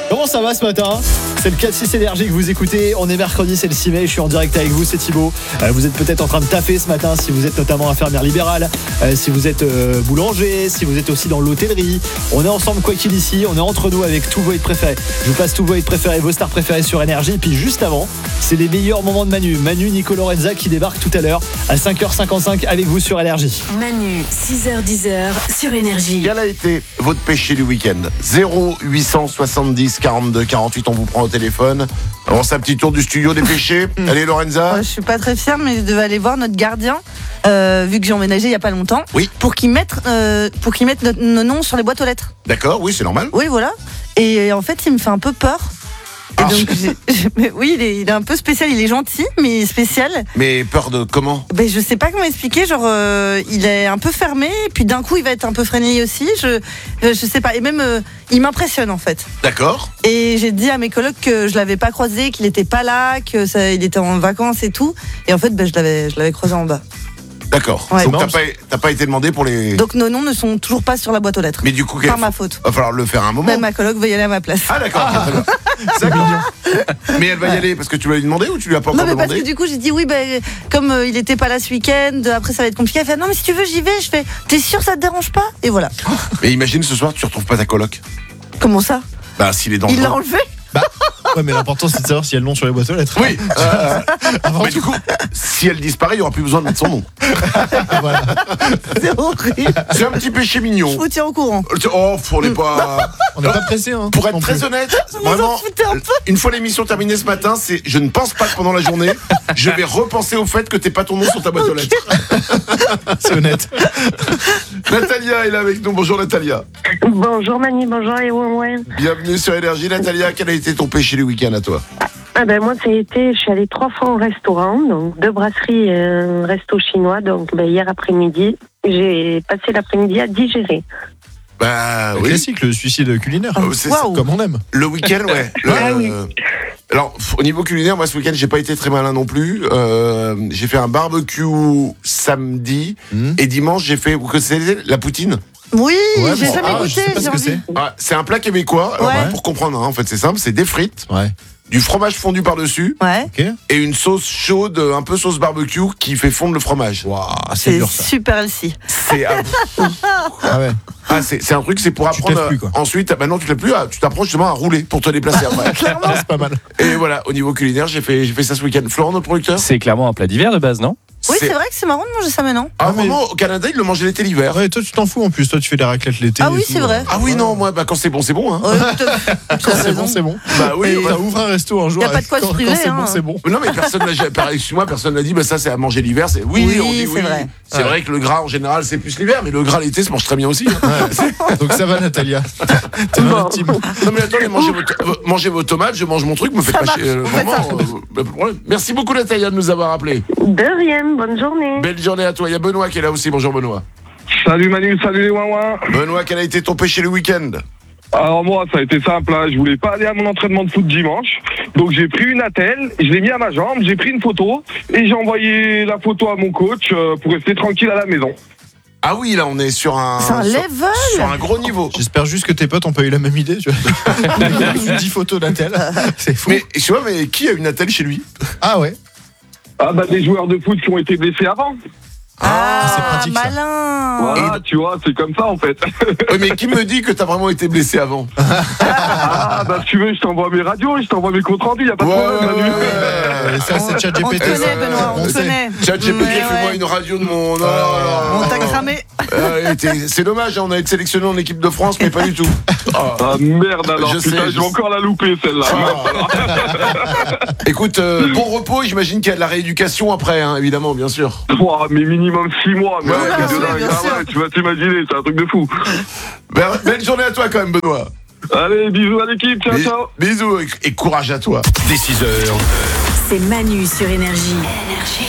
Comment ça va ce matin ? C'est le 4-6 énergie que vous écoutez. On est mercredi, c'est le 6 mai. Je suis en direct avec vous, c'est Thibaut. Vous êtes peut-être en train de taffer ce matin si vous êtes notamment infirmière libérale, si vous êtes boulanger, si vous êtes aussi dans l'hôtellerie. On est ensemble quoi qu'il ici. On est entre nous avec tous vos hits préférés. Je vous passe tous vos hits préférés, vos stars préférées sur énergie. Et puis juste avant, c'est les meilleurs moments de Manu. Manu Nico Lorenza qui débarque tout à l'heure à 5h55 avec vous sur énergie. Manu, 6h-10h sur énergie. Quel a été votre péché du week-end ? 0870 42 48, on vous prend au téléphone. Alors, c'est un petit tour du studio des péchés. Allez, Lorenza. Je suis pas très fière, mais je devais aller voir notre gardien, vu que j'ai emménagé il y a pas longtemps. Oui. Pour qu'il mette nos noms sur les boîtes aux lettres. D'accord, oui, c'est normal. Oui, voilà. Et en fait, il me fait un peu peur. Et donc, mais oui, il est un peu spécial. Il est gentil, mais spécial. Mais peur de comment ? Ben, je sais pas comment expliquer. Genre, il est un peu fermé, puis d'un coup, il va être un peu freiné aussi. Je sais pas. Et même, il m'impressionne en fait. D'accord. Et j'ai dit à mes colocs que je l'avais pas croisé, qu'il était pas là, il était en vacances et tout. Et en fait, ben, je l'avais croisé en bas. D'accord. Ouais. Donc, t'as pas été demandé pour les. Donc nos noms ne sont toujours pas sur la boîte aux lettres. Mais du coup, par ma faute. Va falloir le faire un moment. Même ma coloc veut y aller à ma place. Ah, d'accord. C'est mignon. Mais elle va y aller parce que tu lui as demandé ou tu lui as pas encore Non, mais demandé ? parce que du coup, j'ai dit oui, ben, comme il était pas là ce week-end, après ça va être compliqué. Elle fait non, mais si tu veux, j'y vais. Je fais, t'es sûr, ça te dérange pas ? Et voilà. Mais imagine ce soir, tu retrouves pas ta coloc. Comment ça ? Bah, s'il est dans Il le l'a train. enlevé ? Ouais, mais l'important c'est de savoir s'il y a le nom sur les boîtes aux lettres. Oui. Mais du coup, si elle disparaît, il n'y aura plus besoin de mettre son nom. Voilà. C'est horrible. C'est un petit péché mignon. Je vous tiens au courant. Oh, on n'est pas. On n'est pas pressé, hein. Pour être non très plus. honnête, Vous vraiment, en foutez un peu. une fois l'émission terminée ce matin, je ne pense pas que pendant la journée, je vais repenser au fait que t'aies pas ton nom sur ta boîte aux lettres. C'est honnête. Natalia est là avec nous. Bonjour Natalia. Bonjour Manu, bonjour et ouais. Bienvenue sur Énergie. Natalia, quel a été ton péché du week-end à toi ? Moi je suis allée 3 fois au restaurant, donc 2 brasseries et un resto chinois. Donc hier après-midi, j'ai passé l'après-midi à digérer. Bah oui. Classique, le suicide culinaire. C'est Waouh. Comme on aime. le week-end, ouais. Oui. Alors, au niveau culinaire, moi ce week-end, j'ai pas été très malin non plus. J'ai fait un barbecue samedi et dimanche, j'ai fait, vous connaissez la poutine ? Oui, Ouais, j'ai bon, jamais je goûté. sais pas ce j'ai que envie. c'est. Ah, c'est un plat québécois. Alors, Ouais. pour comprendre, hein, en fait, c'est simple, c'est des frites, Ouais. du fromage fondu par-dessus Ouais. Ok. et une sauce chaude, un peu sauce barbecue qui fait fondre le fromage. Waouh, c'est C'est dur ça. super healthy. C'est Ah ouais. c'est un truc, c'est pour Tu te apprendre lèves plus, quoi. ensuite. Ah, bah non, tu te lèves plus. Tu t'apprends justement à rouler pour te déplacer après. Ah, c'est pas mal. Et voilà, au niveau culinaire, j'ai fait ça ce week-end. Florent, notre producteur. C'est clairement un plat d'hiver de base, non ? Oui, c'est vrai que c'est marrant de manger ça maintenant. À un mais- moment, au Canada, ils le mangeaient l'été, l'hiver. Ouais, toi tu t'en fous en plus. Toi tu fais des raclettes l'été. Ah oui, et tout. c'est vrai. Ah oui, non, moi, quand c'est bon, c'est bon. Hein. Ouais, tu as Quand c'est raison. bon, c'est bon. Bah oui, Et ouais. ça ouvre un resto un jour. Y a pas de quoi se Quand priver, c'est hein. bon, c'est bon. Non, mais personne n'a dit, bah ça, c'est à manger l'hiver. C'est Oui, on dit c'est oui. vrai. C'est vrai que le gras, en général, c'est plus l'hiver, mais le gras l'été se mange très bien aussi. Hein. Ouais. Donc ça va, Natalia. T'es dans notre team. Non, mais attendez, mangez vos tomates, je mange mon truc, me faites Ça pas marche, chier. on fait Vraiment, ça. pas de problème. Merci beaucoup, Natalia, de nous avoir appelés. De rien, bonne journée. Belle journée à toi. Il y a Benoît qui est là aussi. Bonjour, Benoît. Salut Manu, salut les ouin-ouin. Benoît, quel a été ton péché le week-end ? Alors moi, ça a été simple, hein. Je voulais pas aller à mon entraînement de foot dimanche. Donc j'ai pris une attelle, je l'ai mis à ma jambe, j'ai pris une photo et j'ai envoyé la photo à mon coach pour rester tranquille à la maison. Ah oui, là, on est sur un. C'est un level. Sur un gros niveau. J'espère juste que tes potes ont pas eu la même idée. Tu vois. Ils ont reçu 10 photos d'un tel. C'est fou. Mais, je sais pas, mais qui a une attelle chez lui ? Ah ouais. Ah bah des joueurs de foot qui ont été blessés avant. c'est pratique, ça. malin. Voilà, tu vois, c'est comme ça en fait. Oui, mais qui me dit que t'as vraiment été blessé avant ? Ah bah si tu veux, je t'envoie mes radios, je t'envoie mes comptes rendus, y a pas de problème Manu. Ça, c'est On ChatGPT. te connaît, Benoît, on te connaît. ChatGPT, Ouais, fais-moi ouais. une radio de mon. On t'a cramé. C'est dommage, hein, on a été sélectionné en équipe de France, mais pas du tout. Oh. Ah merde alors, Je putain, sais, je vais encore la louper celle-là. Écoute, bon repos, j'imagine qu'il y a de la rééducation après, hein, évidemment, bien sûr. Ouah, mais minimum 6 mois, mais Ouais, un truc de bien dingue. sûr, Ah bien ouais, tu vas t'imaginer, c'est un truc de fou. Belle journée à toi quand même, Benoît. Allez, bisous à l'équipe, ciao ciao. Bisous et courage à toi. Dès 6h, C'est Manu sur énergie.